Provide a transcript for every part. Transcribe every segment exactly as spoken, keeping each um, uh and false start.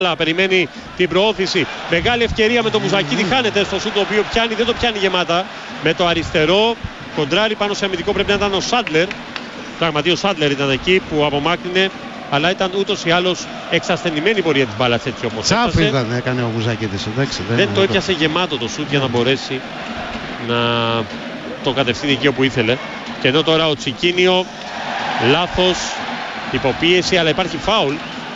Περιμένει την προώθηση. Μεγάλη ευκαιρία με το Μουζακίδη. Χάνεται στο σούτ το οποίο πιάνει. Δεν το πιάνει γεμάτα. Με το αριστερό. Κοντράρι πάνω σε αμυντικό. Πρέπει να ήταν ο Σάντλερ. Πραγματικά ο Σάντλερ ήταν εκεί που απομάκρυνε. Αλλά ήταν ούτως ή άλλως εξασθενημένη η πορεία της μπάλας έτσι όπως Τσάπ ήταν, έκανε ο Μουζακίδης. Δεν, δεν το έπιασε γεμάτο το σούτ για να μπορέσει να το κατευθύνει εκεί όπου ήθελε. Και ενώ τώρα ο Τσικίνιο λάθος, υποπίεση, αλλά υπάρχει φάουλ,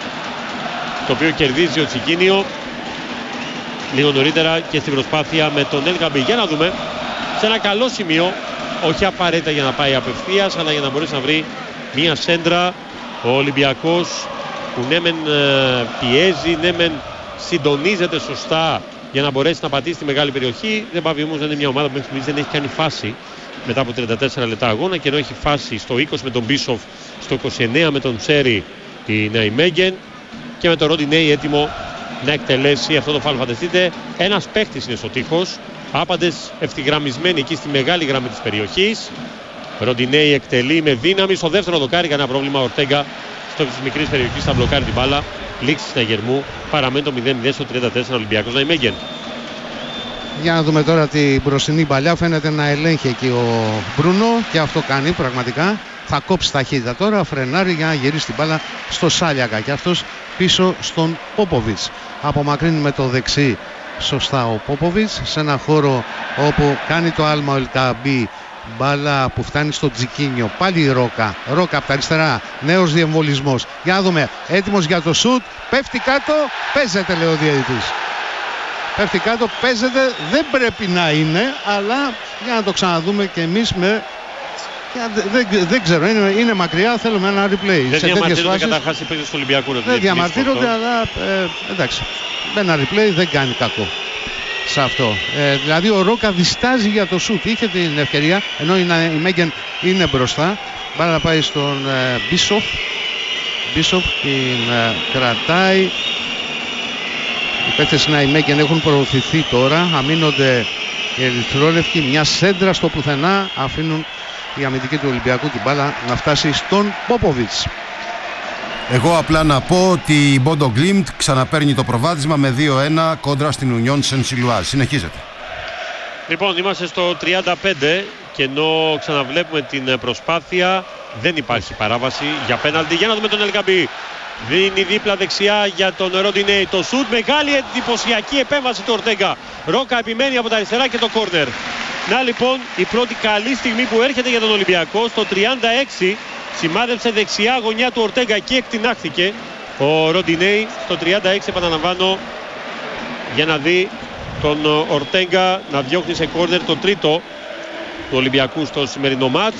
το οποίο κερδίζει ο Τσικίνιο λίγο νωρίτερα και στην προσπάθεια με τον Ελκαμπή. Για να δούμε, σε ένα καλό σημείο, όχι απαραίτητα για να πάει απευθείας, αλλά για να μπορέσει να βρει μία σέντρα. Ο Ολυμπιακός που ναι μεν πιέζει, ναι μεν συντονίζεται σωστά για να μπορέσει να πατήσει τη μεγάλη περιοχή. Δεν πάβει όμως να είναι μια ομάδα που μέχρι στιγμής δεν έχει κάνει φάση μετά από τριάντα τέσσερα λεπτά αγώνα, και ενώ έχει φάση στο είκοσι με τον Μπίσοφ, στο είκοσι εννέα με τον Τσέρι η Ναϊμέγγεν και με τον Ροντινέι έτοιμο να εκτελέσει αυτό το φάουλ. Φανταστείτε, ένας παίχτης είναι στο τείχος, άπαντες ευθυγραμμισμένοι εκεί στη μεγάλη γραμμή της περιοχής. Ροντινέι εκτελεί με δύναμη. Στο δεύτερο δοκάρι κανένα πρόβλημα. Ορτέγκα στο της μικρής περιοχής θα μπλοκάρει την μπάλα. Λήξη συναγερμού. Παραμένει το μηδέν μηδέν στο τριάντα τέσσερα Ολυμπιακός Ναϊμέγγεν. Για να δούμε τώρα την μπροστινή παλιά. Φαίνεται να ελέγχει εκεί ο Μπρούνο και αυτό κάνει πραγματικά. Θα κόψει ταχύτητα τώρα. Φρενάρει για να γυρίσει την μπάλα στο Σάλιακα. Και αυτός πίσω στον Πόποβιτς. Απομακρύνει με το δεξί σωστά ο Πόποβιτς σε ένα χώρο όπου κάνει το άλμα ο Ελκαμπή. Μπάλα που φτάνει στο Τζικίνιο. Πάλι η Ρόκα. Ρόκα από τα αριστερά. Νέος διεμβολισμός. Για να δούμε. Έτοιμος για το σουτ. Πέφτει κάτω. Παίζεται, λέει ο διαιτητής. Πέφτει κάτω. Παίζεται. Δεν πρέπει να είναι. Αλλά για να το ξαναδούμε και εμείς με... Δεν, δεν, δεν ξέρω. Είναι, είναι μακριά. Θέλουμε ένα replay. Δεν διαμαρτύρονται καταρχάς οι παίκτες του Ολυμπιακού. Δεν διαμαρτύρονται, αλλά ε, εντάξει. Ένα replay δεν κάνει κακό σε αυτό. Ε, δηλαδή ο Ρόκα διστάζει για το σουτ. Είχε την ευκαιρία, ενώ η Μέγγεν είναι μπροστά. Μπάλα να πάει στον ε, Μπίσοφ. Μπίσοφ την ε, κρατάει. Οι παίκτες η Μέγγεν έχουν προωθηθεί τώρα. Αμήνονται οι ερυθρόλευκοι. Μια σέντρα στο πουθενά. Αφήνουν οι αμυντικοί του Ολυμπιακού την μπάλα να φτάσει στον Πόποβιτς. Εγώ απλά να πω ότι η Μπόντο Γκλίμπτ ξαναπαίρνει το προβάδισμα με δύο ένα κόντρα στην Ουνιόν Σεν-Σιλουάζ. Συνεχίζεται. Λοιπόν, είμαστε στο τριάντα πέντε και ενώ ξαναβλέπουμε την προσπάθεια, δεν υπάρχει παράβαση για πέναλτι. Για να δούμε τον Ελκαμπή. Δίνει δίπλα δεξιά για τον Ροντινέι. Το σουτ, μεγάλη εντυπωσιακή επέμβαση του Ορτέγκα. Ρόκα επιμένει από τα αριστερά και το κόρνερ. Να λοιπόν η πρώτη καλή στιγμή που έρχεται για τον Ολυμπιακό. Στο τριάντα έξι σημάδεψε δεξιά γωνιά του Ορτέγκα και εκτινάχθηκε ο Ροντινέι. Στο τριάντα έξι επαναλαμβάνω, για να δει τον Ορτέγκα να διώχνει σε κόρνερ το τρίτο του Ολυμπιακού στο σημερινό μάτς.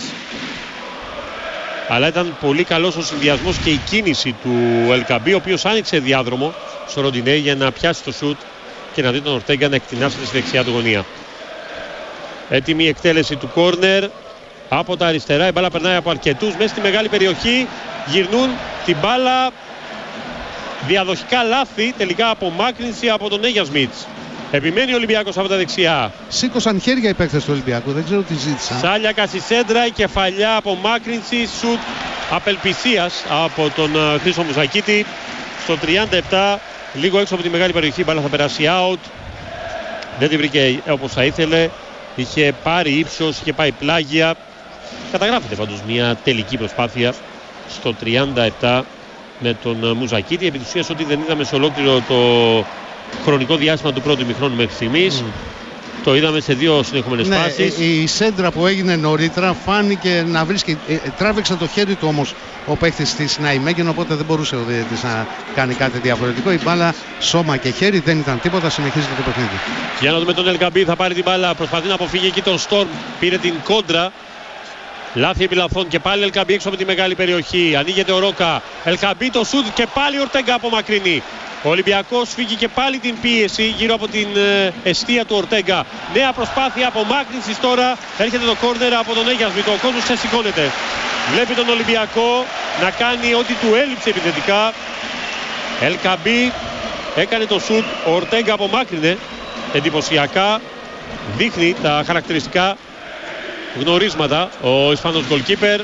Αλλά ήταν πολύ καλός ο συνδυασμός και η κίνηση του Ελκαμπή, ο οποίος άνοιξε διάδρομο στο Ροντινέι για να πιάσει το σουτ και να δει τον Ορτέγκα να εκτινάσεται στη δεξιά του γωνία. Έτοιμη η εκτέλεση του κόρνερ από τα αριστερά. Η μπάλα περνάει από αρκετούς μέσα στη μεγάλη περιοχή. Γυρνούν την μπάλα. Διαδοχικά λάθη. Τελικά απομάκρυνση από τον Νέγια Σμιτς. Επιμένει ο Ολυμπιακός από τα δεξιά. Σήκωσαν χέρια οι παίκτες του Ολυμπιακού. Δεν ξέρω τι ζήτησαν. Σάλιακα στη σέντρα. Η κεφαλιά απομάκρυνση. Σουτ απελπισίας από τον Χρήστο Μουζακίτη. Στο τριάντα επτά. Λίγο έξω από τη μεγάλη περιοχή. Η μπάλα θα περάσει out. Δεν την βρήκε όπως θα ήθελε. Είχε πάρει ύψος, είχε πάει πλάγια. Καταγράφεται πάντως μια τελική προσπάθεια στο τριάντα επτά με τον Μουζακίτη. Επί της ουσίας ότι δεν είδαμε σε ολόκληρο το χρονικό διάστημα του πρώτου ημιχρόνου μέχρι στιγμής. Mm. Το είδαμε σε δύο συνεχόμενες ναι, φάσεις. Η, η σέντρα που έγινε νωρίτερα φάνηκε να βρίσκει. Ε, τράβηξε το χέρι του όμως ο παίκτης της Ναϊμέγγεν, οπότε δεν μπορούσε ο διαιτητής να κάνει κάτι διαφορετικό. Η μπάλα, σώμα και χέρι, δεν ήταν τίποτα. Συνεχίζεται το παιχνίδι. Για να δούμε τον Ελκαμπή. Θα πάρει την μπάλα. Προσπαθεί να αποφύγει εκεί τον Στορμ. Πήρε την κόντρα. Λάθη επιλαθών και πάλι Ελκαμπή έξω από τη μεγάλη περιοχή. Ανοίγεται ο Ρόκα. Ελκαμπή το σούτ και πάλι ο Ορτέγκα απομακρύνει. Ο Ολυμπιακός φύγει και πάλι την πίεση γύρω από την ε, εστία του Ορτέγκα. Νέα προσπάθεια απομάκρυνσης τώρα. Έρχεται το κόρνερ από τον Νέγια Σμιτς. Ο κόσμος ξεσηκώνεται. Βλέπει τον Ολυμπιακό να κάνει ό,τι του έλειψε επιθετικά. Ελκαμπή έκανε το σουτ. Ο Ορτέγκα απομάκρυνε εντυπωσιακά. Δείχνει τα χαρακτηριστικά γνωρίσματα ο Ισπανός goalkeeper.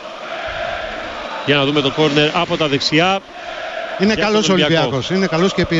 Για να δούμε το κόρνερ από τα δεξιά. Είναι καλός ο Ολυμπιακός. Είναι καλός και